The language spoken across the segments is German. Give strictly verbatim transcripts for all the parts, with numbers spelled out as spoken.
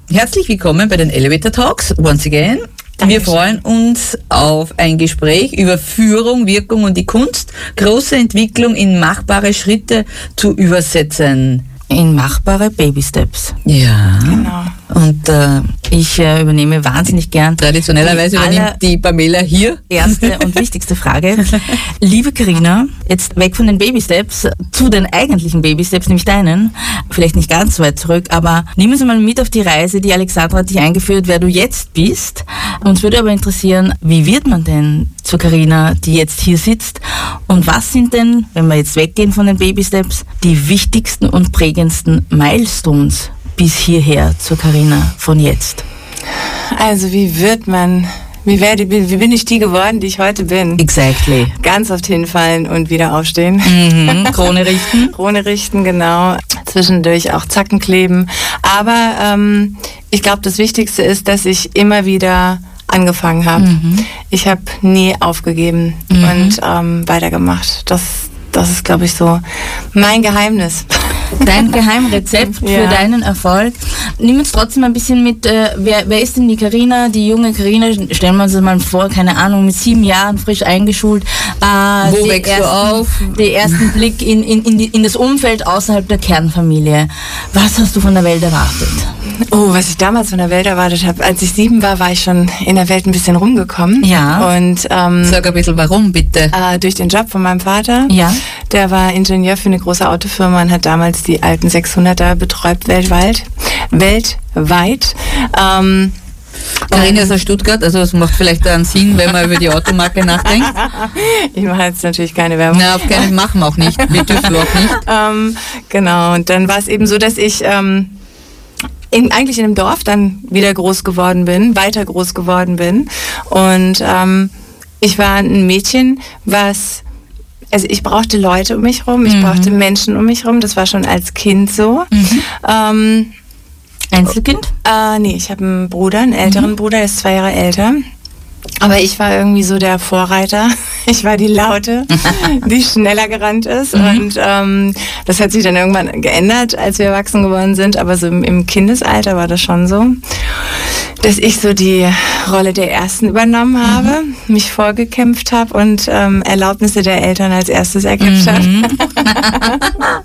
Herzlich willkommen bei den Elevator Talks, once again. Dankeschön. Wir freuen uns auf ein Gespräch über Führung, Wirkung und die Kunst, große Entwicklung in machbare Schritte zu übersetzen. In machbare Baby Steps. Ja. Genau. Und äh, ich äh, übernehme wahnsinnig gern. Traditionellerweise übernimmt die Pamela hier. Erste und wichtigste Frage. Liebe Carina, jetzt weg von den Baby Steps zu den eigentlichen Baby Steps, nämlich deinen. Vielleicht nicht ganz so weit zurück, aber nimm uns mal mit auf die Reise, die Alexandra hat dich eingeführt, wer du jetzt bist. Uns würde aber interessieren, wie wird man denn zur Carina, die jetzt hier sitzt? Und was sind denn, wenn wir jetzt weggehen von den Baby Steps, die wichtigsten und prägendsten Milestones bis hierher zur Carina von jetzt? Also wie wird man, wie, werde, wie, wie bin ich die geworden, die ich heute bin? Exactly. Ganz oft hinfallen und wieder aufstehen. Mhm. Krone richten. Krone richten, genau. Zwischendurch auch Zacken kleben. Aber ähm, ich glaube, das Wichtigste ist, dass ich immer wieder angefangen habe. Mhm. Ich habe nie aufgegeben mhm. und ähm, weitergemacht. Das Das ist, glaube ich, so mein Geheimnis. Dein Geheimrezept für ja. deinen Erfolg. Nimm uns trotzdem ein bisschen mit, äh, wer, wer ist denn die Carina, die junge Carina? Stellen wir uns das mal vor, keine Ahnung, mit sieben Jahren frisch eingeschult. Äh, Wo wächst ersten, du auf? Den ersten Blick in, in, in, die, in das Umfeld außerhalb der Kernfamilie. Was hast du von der Welt erwartet? Oh, was ich damals von der Welt erwartet habe. Als ich sieben war, war ich schon in der Welt ein bisschen rumgekommen. Ja. Und, ähm, Sag ein bisschen warum, bitte. Äh, durch den Job von meinem Vater. Ja. Der war Ingenieur für eine große Autofirma und hat damals die alten sechshunderter betreut weltweit. Weltweit. Ähm, Carina ist aus Stuttgart, also es macht vielleicht einen Sinn, wenn man über die Automarke nachdenkt. Ich mache jetzt natürlich keine Werbung. Na, auf keinen machen wir auch nicht. Wir dürfen auch nicht. ähm, genau, und dann war es eben so, dass ich ähm, in, eigentlich in einem Dorf dann wieder groß geworden bin, weiter groß geworden bin. Und ähm, ich war ein Mädchen, was... Also ich brauchte Leute um mich rum, ich mhm. brauchte Menschen um mich rum, das war schon als Kind so. Mhm. Ähm, Einzelkind? Äh, nee, ich habe einen Bruder, einen älteren mhm. Bruder, der ist zwei Jahre älter. Aber ich war irgendwie so der Vorreiter. Ich war die Laute, die schneller gerannt ist. Mhm. Und ähm, das hat sich dann irgendwann geändert, als wir erwachsen geworden sind. Aber so im, im Kindesalter war das schon so, dass ich so die Rolle der Ersten übernommen habe, mhm. mich vorgekämpft habe und ähm, Erlaubnisse der Eltern als erstes erkämpft mhm. habe.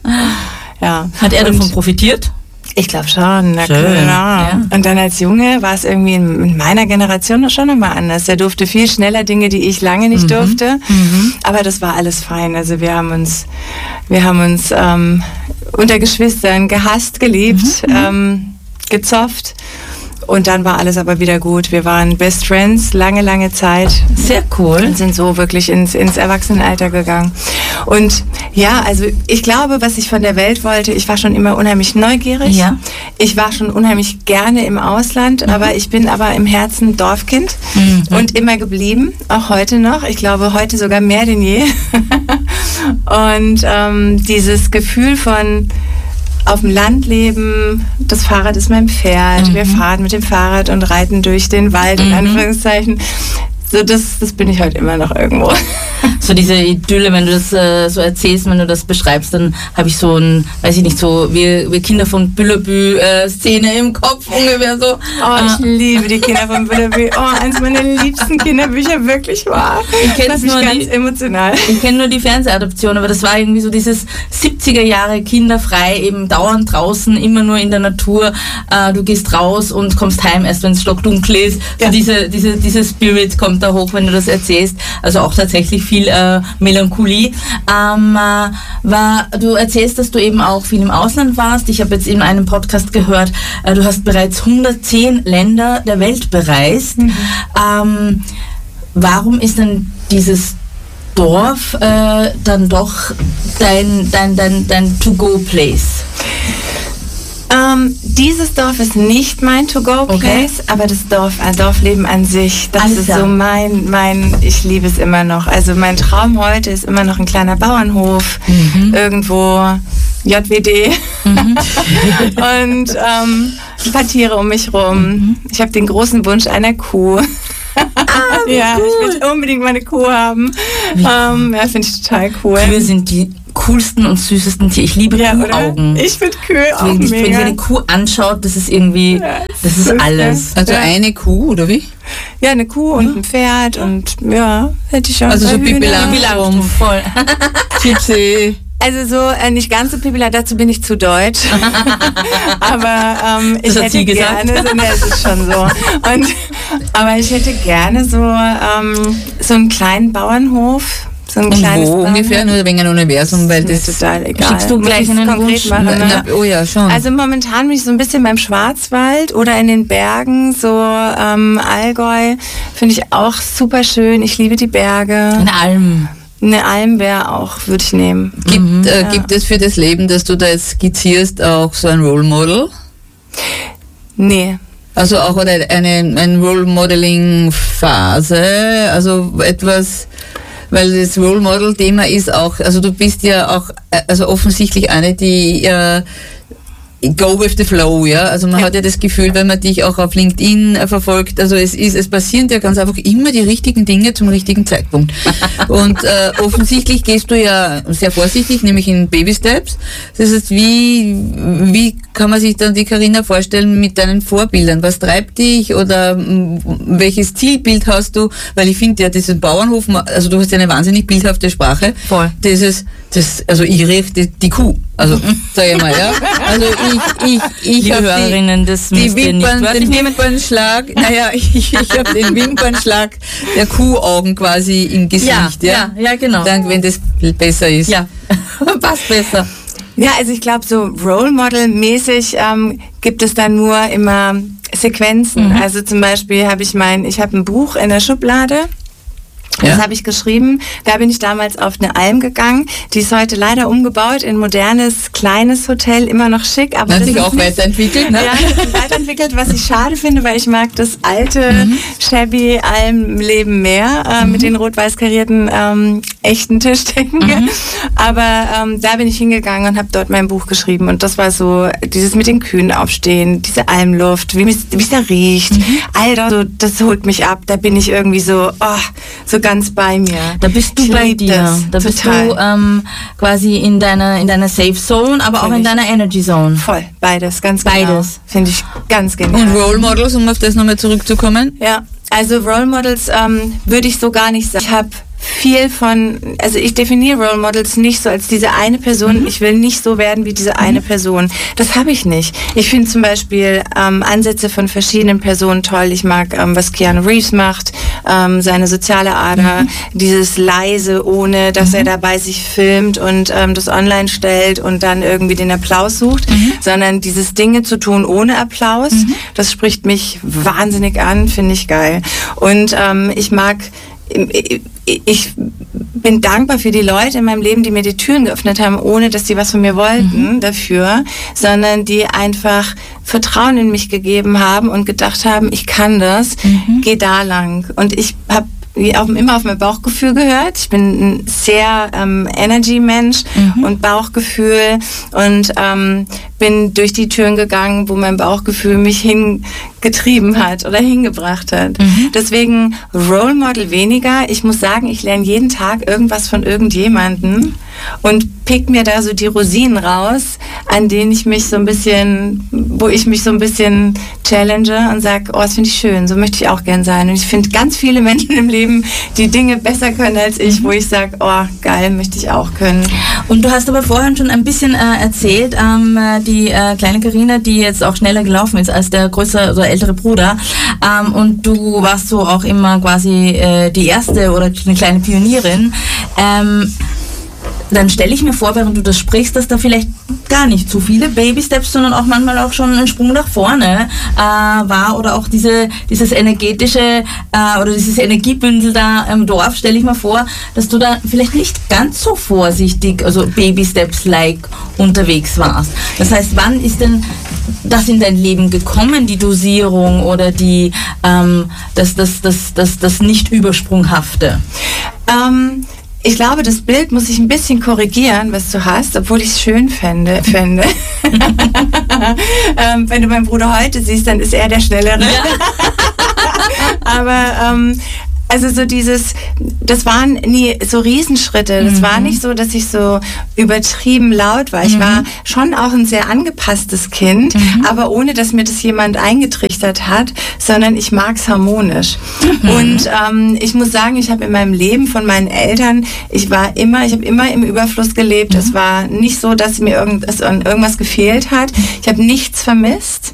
Ja. Hat er und davon profitiert? Ich glaube schon. Na, Schön, genau. ja. Und dann als Junge war es irgendwie in meiner Generation schon nochmal anders. Der durfte viel schneller Dinge, die ich lange nicht mhm. durfte. Mhm. Aber das war alles fein. Also wir haben uns, wir haben uns ähm, unter Geschwistern gehasst, geliebt, mhm. ähm, gezofft. Und dann war alles aber wieder gut. Wir waren Best Friends lange, lange Zeit. Sehr cool. Und sind so wirklich ins, ins Erwachsenenalter gegangen. Und ja, also ich glaube, was ich von der Welt wollte, ich war schon immer unheimlich neugierig. Ja. Ich war schon unheimlich gerne im Ausland, mhm. aber ich bin aber im Herzen Dorfkind mhm. und immer geblieben, auch heute noch. Ich glaube, heute sogar mehr denn je. Und ähm, dieses Gefühl von auf dem Land leben, das Fahrrad ist mein Pferd, mhm. wir fahren mit dem Fahrrad und reiten durch den Wald, in mhm. Anführungszeichen. So, das, das bin ich heute immer noch irgendwo. So diese Idylle, wenn du das äh, so erzählst, wenn du das beschreibst, dann habe ich so ein, weiß ich nicht, so wie, wie Kinder von Büllerbü-Szene äh, im Kopf ungefähr so. Oh, ich äh, liebe die Kinder von Büllerbü. Oh, eins meiner liebsten Kinderbücher, wirklich wahr. Ich kenne das nur ganz die, emotional. Ich kenne nur die Fernsehadaption, aber das war irgendwie so dieses siebziger Jahre kinderfrei, eben dauernd draußen, immer nur in der Natur. Äh, du gehst raus und kommst heim, erst wenn es stockdunkel ist. Ja. So diese, diese, diese Spirit kommt da hoch, wenn du das erzählst. Also auch tatsächlich viel äh, Melancholie. Ähm, äh, war, du erzählst, dass du eben auch viel im Ausland warst. Ich habe jetzt in einem Podcast gehört, äh, du hast bereits hundertzehn Länder der Welt bereist. Mhm. Ähm, warum ist denn dieses Dorf äh, dann doch dein, dein, dein, dein To-Go-Place? Ähm, dieses Dorf ist nicht mein To-Go-Place, okay. aber das Dorf, ein Dorfleben an sich, das Alles ist klar. so mein, mein, ich liebe es immer noch. Also mein Traum heute ist immer noch ein kleiner Bauernhof, mhm. irgendwo J W D mhm. und ähm, ein paar Tiere um mich rum. Mhm. Ich habe den großen Wunsch einer Kuh. Ah, ja, cool. ich will unbedingt meine Kuh haben. Ähm, ja, finde ich total cool. Kühe sind die coolsten und süßesten Tiere. Ich liebe Ja, Kuhaugen. oder? Ich finde Kühe auch Wenn sich mega. eine Kuh anschaut, das ist irgendwie, Ja, das ist so ist alles. Also Ja. eine Kuh, oder wie? Ja, eine Kuh und ein Pferd und ja, hätte ich schon. Also so Hühner. Pippi Langstrumpf. Voll. Gypsy. Also so, äh, nicht ganz so Pippi, dazu bin ich zu deutsch. Aber ähm, ich Das hat hätte sie gesagt. gerne, so, ne, es ist schon so. Und, aber ich hätte gerne so, ähm, so einen kleinen Bauernhof. So ein Und kleines wo Bauernhof. ungefähr? Nur wegen einem Universum, weil Das das... ist total egal. Schickst du Muss gleich ich's einen konkret Wunsch? machen, Na, ne? na, oh ja, schon. Also momentan bin ich so ein bisschen beim Schwarzwald oder in den Bergen, so ähm, Allgäu, finde ich auch super schön. Ich liebe die Berge. In allem. Eine Alm wäre auch, würde ich nehmen. Gibt, äh, ja. gibt es für das Leben, das du da jetzt skizzierst, auch so ein Role Model? Nee. Also auch oder eine, eine Role Modeling Phase, also etwas, weil das Role Model Thema ist auch, also du bist ja auch, äh, also offensichtlich eine, die äh, go with the flow, ja, also man Ja. hat ja das Gefühl, wenn man dich auch auf LinkedIn äh, verfolgt, also es ist, es passieren ja ganz einfach immer die richtigen Dinge zum richtigen Zeitpunkt. Und äh, offensichtlich gehst du ja sehr vorsichtig, nämlich in Baby Steps. Das heißt, wie, wie kann man sich dann die Carina vorstellen mit deinen Vorbildern? Was treibt dich oder m, welches Zielbild hast du? Weil ich finde ja, diesen Bauernhof, also du hast ja eine wahnsinnig bildhafte Sprache. Voll. Dieses, das, also ich rief die, die Kuh, also sag ich mal, ja. Also ich, ich, ich Liebe habe Hörerinnen, das die, die müsst ihr nicht Wimpern, wörtlich den nehmen. Wimpernschlag, naja, ich, ich habe den Wimpernschlag der Kuhaugen quasi im Gesicht, ja. ja, ja, genau. Dann, wenn das besser ist. Ja, passt besser. Ja, also ich glaube, so Role Model-mäßig ähm, gibt es da nur immer Sequenzen. Mhm. Also zum Beispiel habe ich mein, ich habe ein Buch in der Schublade. Das Ja. habe ich geschrieben. Da bin ich damals auf eine Alm gegangen. Die ist heute leider umgebaut in ein modernes, kleines Hotel. Immer noch schick. Aber Hat das sich ist auch nicht- weiterentwickelt, ne? Ja, das ist weiterentwickelt, was ich schade finde, weil ich mag das alte, shabby Almleben mehr, äh, mit den rot-weiß karierten ähm, echten Tischdecken. Aber ähm, da bin ich hingegangen und habe dort mein Buch geschrieben. Und das war so, dieses mit den Kühen aufstehen, diese Almluft, wie es wie es da riecht. All das, so, das holt mich ab. Da bin ich irgendwie so, oh, so ganz bei mir. Da bist du Ich bei lieb dir. das, Da bist total. du ähm, quasi in deiner in deiner Safe Zone, aber auch in Völlig. deiner Energy Zone. Voll, beides, ganz Beides. genau. Finde ich ganz genial. Und Role Models, um auf das nochmal zurückzukommen? Ja, also Role Models ähm, würde ich so gar nicht sagen. Ich habe viel von, also ich definiere Role Models nicht so als diese eine Person. Ich will nicht so werden wie diese eine Person. Das habe ich nicht. Ich finde zum Beispiel ähm, Ansätze von verschiedenen Personen toll. Ich mag, ähm, was Keanu Reeves macht, ähm, seine soziale Ader, dieses leise, ohne dass er dabei sich filmt und ähm, das online stellt und dann irgendwie den Applaus sucht, sondern dieses Dinge zu tun ohne Applaus. Das spricht mich wahnsinnig an, finde ich geil. Und ähm, ich mag ich bin dankbar für die Leute in meinem Leben, die mir die Türen geöffnet haben, ohne dass sie was von mir wollten mhm. dafür, sondern die einfach Vertrauen in mich gegeben haben und gedacht haben, ich kann das, mhm. geh da lang. Und ich habe auch immer auf mein Bauchgefühl gehört. Ich bin ein sehr ähm, Energy-Mensch mhm. und Bauchgefühl und ähm, bin durch die Türen gegangen, wo mein Bauchgefühl mich hingetrieben hat oder hingebracht hat. Mhm. Deswegen Role Model weniger. Ich muss sagen, ich lerne jeden Tag irgendwas von irgendjemandem und pick mir da so die Rosinen raus, an denen ich mich so ein bisschen, wo ich mich so ein bisschen challenge und sage, oh, das finde ich schön, so möchte ich auch gern sein. Und ich finde ganz viele Menschen im Leben, die Dinge besser können als ich, wo ich sage, oh, geil, möchte ich auch können. Und du hast aber vorhin schon ein bisschen äh, erzählt, ähm, die äh, kleine Carina, die jetzt auch schneller gelaufen ist als der größere oder ältere Bruder. Ähm, und du warst so auch immer quasi äh, die erste oder eine kleine Pionierin. Ähm, dann stelle ich mir vor, während du das sprichst, dass da vielleicht gar nicht so viele Baby-Steps, sondern auch manchmal auch schon ein Sprung nach vorne äh, war oder auch diese, dieses energetische äh, oder dieses Energiebündel da im Dorf, stelle ich mir vor, dass du da vielleicht nicht ganz so vorsichtig, also Baby-Steps-like unterwegs warst. Das heißt, wann ist denn das in dein Leben gekommen, die Dosierung oder die, ähm, das, das, das, das, das Nicht-Übersprunghafte? Ähm... Ich glaube, das Bild muss ich ein bisschen korrigieren, was du hast, obwohl ich es schön fände. fände. ähm, wenn du meinen Bruder heute siehst, dann ist er der Schnellere. Ja. Aber ähm, Also so dieses, das waren nie so Riesenschritte. Das mhm. war nicht so, dass ich so übertrieben laut war. Ich mhm. war schon auch ein sehr angepasstes Kind, mhm. aber ohne, dass mir das jemand eingetrichtert hat, sondern ich mag's harmonisch. Mhm. Und ähm, ich muss sagen, ich habe in meinem Leben von meinen Eltern, ich war immer, ich habe immer im Überfluss gelebt. Mhm. Es war nicht so, dass mir irgend, dass irgendwas gefehlt hat. Ich habe nichts vermisst.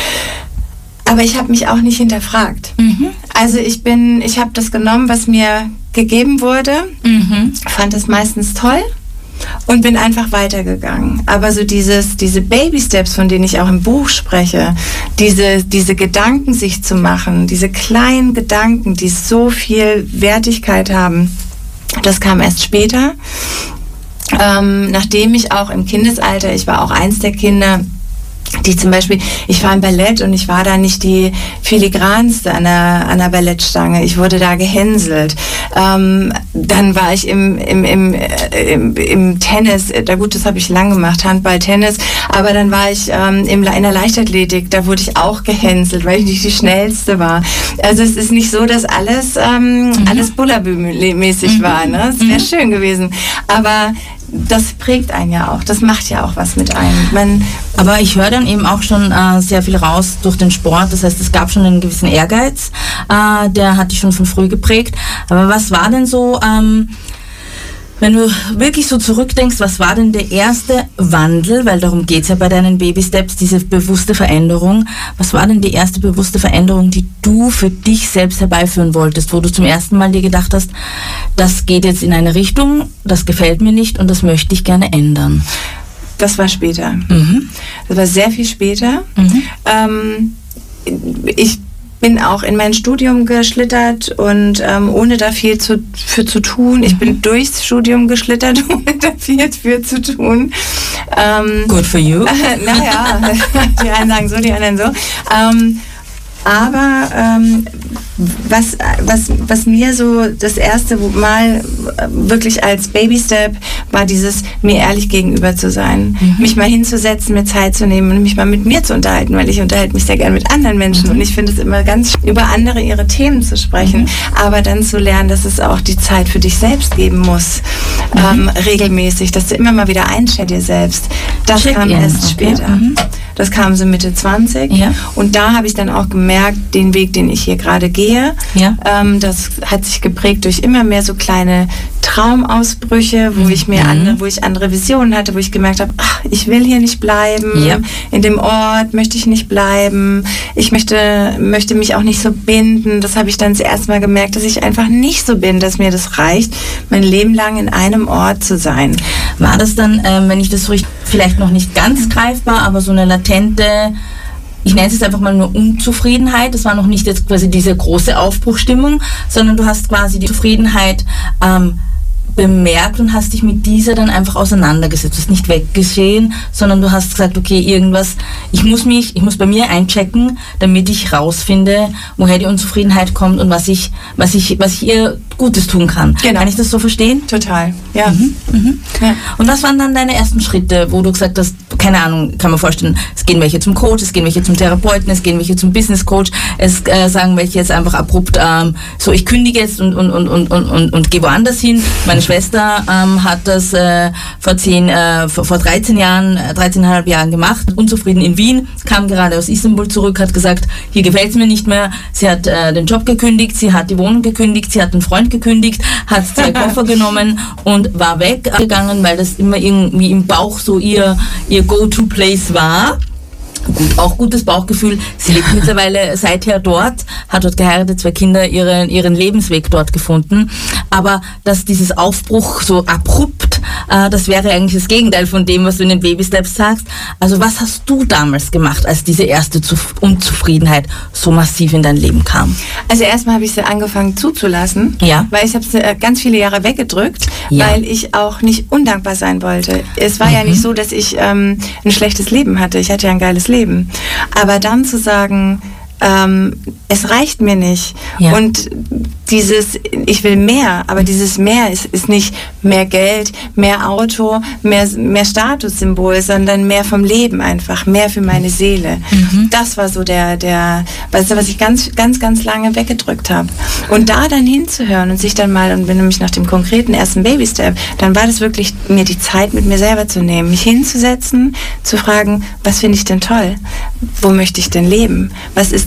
Aber ich habe mich auch nicht hinterfragt. Mhm. Also ich bin, ich habe das genommen, was mir gegeben wurde, mhm. fand es meistens toll und bin einfach weitergegangen. Aber so dieses, diese Baby-Steps, von denen ich auch im Buch spreche, diese, diese Gedanken sich zu machen, diese kleinen Gedanken, die so viel Wertigkeit haben, das kam erst später. Ähm, nachdem ich auch im Kindesalter, ich war auch eins der Kinder, die zum Beispiel, ich war im Ballett und ich war da nicht die filigranste an der, an der Ballettstange. Ich wurde da gehänselt. Ähm, dann war ich im, im, im, im, im Tennis, da gut, das habe ich lang gemacht, Handball, Tennis, aber dann war ich ähm, im, in der Leichtathletik, da wurde ich auch gehänselt, weil ich nicht die Schnellste war. Also es ist nicht so, dass alles, ähm, mhm. alles Bullabü-mäßig mhm. war. Ne? Es wäre mhm. schön gewesen. Aber das prägt einen ja auch. Das macht ja auch was mit einem. Man Aber ich höre dann eben auch schon äh, sehr viel raus durch den Sport. Das heißt, es gab schon einen gewissen Ehrgeiz. Äh, der hat dich schon von früh geprägt. Aber was war denn so, ähm, wenn du wirklich so zurückdenkst, was war denn der erste Wandel, weil darum geht's ja bei deinen Baby-Steps, diese bewusste Veränderung. Was war denn die erste bewusste Veränderung, die du für dich selbst herbeiführen wolltest, wo du zum ersten Mal dir gedacht hast, das geht jetzt in eine Richtung, das gefällt mir nicht und das möchte ich gerne ändern? Das war später. Mhm. Das war sehr viel später. Mhm. Ähm, ich bin auch in mein Studium geschlittert und ähm, ohne da viel zu, für zu tun. Ich mhm. bin durchs Studium geschlittert, ohne da viel für zu tun. Ähm, Good for you. Äh, naja, die einen sagen so, die anderen so. Ähm, aber ähm, was, was, was mir so das erste Mal wirklich als Baby-Step war, dieses mir ehrlich gegenüber zu sein. Mhm. Mich mal hinzusetzen, mir Zeit zu nehmen und mich mal mit mir zu unterhalten, weil ich unterhalte mich sehr gerne mit anderen Menschen mhm. und ich finde es immer ganz über andere ihre Themen zu sprechen, mhm. aber dann zu lernen, dass es auch die Zeit für dich selbst geben muss, mhm. ähm, regelmäßig, dass du immer mal wieder einschätzt dir selbst. Das Check kam in. erst okay. später. Mhm. Das kam so Mitte zwanzig ja. und da habe ich dann auch gemerkt, den Weg, den ich hier gerade gehe, ja. ähm, das hat sich geprägt durch immer mehr so kleine Traumausbrüche, wo mhm. ich mir andere, wo ich andere Visionen hatte, wo ich gemerkt habe, ach, ich will hier nicht bleiben, ja. in dem Ort möchte ich nicht bleiben, ich möchte, möchte mich auch nicht so binden. Das habe ich dann das erste Mal gemerkt, dass ich einfach nicht so bin, dass mir das reicht, mein Leben lang in einem Ort zu sein. War das dann, ähm, wenn ich das so richtig, vielleicht noch nicht ganz greifbar, aber so eine latente, ich nenne es jetzt einfach mal nur Unzufriedenheit, das war noch nicht jetzt quasi diese große Aufbruchstimmung, sondern du hast quasi die Zufriedenheit ähm, bemerkt und hast dich mit dieser dann einfach auseinandergesetzt. Du hast nicht weggesehen, sondern du hast gesagt, okay, irgendwas, ich muss mich, ich muss bei mir einchecken, damit ich rausfinde, woher die Unzufriedenheit kommt und was ich, was ich, was ich ihr Gutes tun kann. Genau. Kann ich das so verstehen? Total, ja. Mhm. Mhm. ja. Und was waren dann deine ersten Schritte, wo du gesagt hast, keine Ahnung, kann man vorstellen, es gehen welche zum Coach, es gehen welche zum Therapeuten, es gehen welche zum Business Coach, es äh, sagen welche jetzt einfach abrupt, ähm, so ich kündige jetzt und, und, und, und, und, und, und gehe woanders hin. Meine Schwester ähm, hat das äh, vor, zehn, äh, vor, vor dreizehn Jahren, dreizehn Komma fünf Jahren gemacht, unzufrieden in Wien, kam gerade aus Istanbul zurück, hat gesagt, hier gefällt es mir nicht mehr. Sie hat äh, den Job gekündigt, sie hat die Wohnung gekündigt, sie hat einen Freund gekündigt, hat zwei Koffer genommen und war weggegangen, weil das immer irgendwie im Bauch so ihr, ihr Go-To-Place war. Gut, auch gutes Bauchgefühl. Sie lebt mittlerweile seither dort, hat dort geheiratet, zwei Kinder, ihren, ihren Lebensweg dort gefunden. Aber dass dieses Aufbruch so abrupt, äh, das wäre eigentlich das Gegenteil von dem, was du in den Baby-Steps sagst. Also was hast du damals gemacht, als diese erste Zuf- Unzufriedenheit so massiv in dein Leben kam? Also erstmal habe ich sie angefangen zuzulassen, ja. weil ich habe sie ganz viele Jahre weggedrückt, ja. weil ich auch nicht undankbar sein wollte. Es war mhm. ja nicht so, dass ich ähm, ein schlechtes Leben hatte. Ich hatte ja ein geiles Leben. Aber dann zu sagen, ähm, es reicht mir nicht. Ja. Und dieses, ich will mehr, aber dieses mehr ist, ist nicht mehr Geld, mehr Auto, mehr, mehr Statussymbol, sondern mehr vom Leben einfach, mehr für meine Seele. Mhm. Das war so der, der, weißt du, was ich ganz, ganz, ganz lange weggedrückt habe. Und da dann hinzuhören und sich dann mal, und wenn du mich nach dem konkreten ersten Baby-Step, dann war das wirklich, mir die Zeit mit mir selber zu nehmen, mich hinzusetzen, zu fragen, was finde ich denn toll? Wo möchte ich denn leben? Was ist